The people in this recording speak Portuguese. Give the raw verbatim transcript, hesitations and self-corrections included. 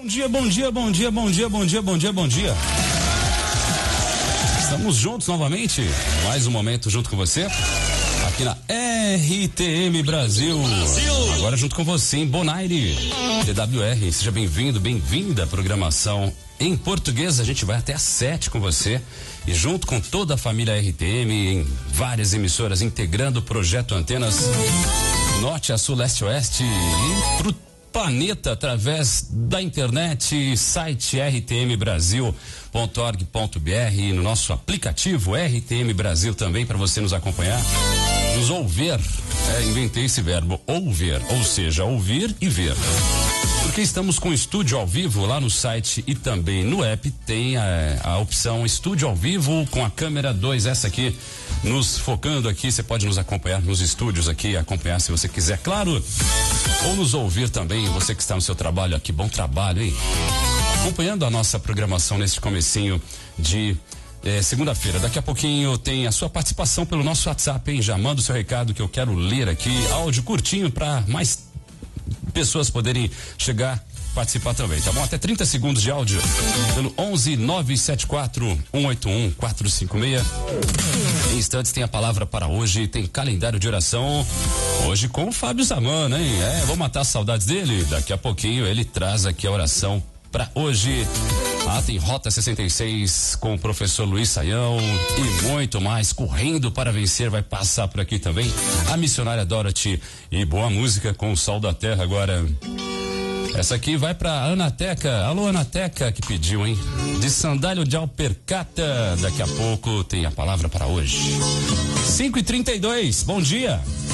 Bom dia, bom dia, bom dia, bom dia, bom dia, bom dia, bom dia. Estamos juntos novamente, mais um momento junto com você, aqui na R T M Brasil. Brasil. Agora junto com você em Bonaire, T W R. Seja bem-vindo, bem-vinda à programação em português. A gente vai até às sete com você e junto com toda a família R T M em várias emissoras integrando o projeto Antenas Norte a Sul, Leste a Oeste e pro planeta através da internet, site r t m brasil ponto org ponto b r, no nosso aplicativo R T M Brasil também para você nos acompanhar, nos ouvir. É, inventei esse verbo, ouvir, ou seja, ouvir e ver. Porque estamos com estúdio ao vivo lá no site e também no app tem a, a opção estúdio ao vivo com a câmera dois, essa aqui nos focando aqui. Você pode nos acompanhar nos estúdios aqui, acompanhar se você quiser, claro, ou nos ouvir também, você que está no seu trabalho aqui. Bom trabalho, hein? Acompanhando a nossa programação nesse comecinho de eh, segunda-feira. Daqui a pouquinho tem a sua participação pelo nosso WhatsApp, hein? Já manda o seu recado que eu quero ler aqui, áudio curtinho para mais pessoas poderem chegar, participar também, tá bom? Até trinta segundos de áudio pelo onze nove sete quatro um oito um quatro cinco seis. Em instantes tem a palavra para hoje, tem calendário de oração hoje com o Fábio Zamana, hein? É, vou matar as saudades dele. Daqui a pouquinho ele traz aqui a oração para hoje. Ah, tem Rota sessenta e seis com o professor Luiz Saião e muito mais. Correndo para Vencer vai passar por aqui também. A missionária Dorothy e boa música com o Sol da Terra agora. Essa aqui vai pra Anateca. Alô, Anateca, que pediu, hein? De Sandália de Alpercata. Daqui a pouco tem a palavra para hoje. cinco e trinta e dois, bom dia.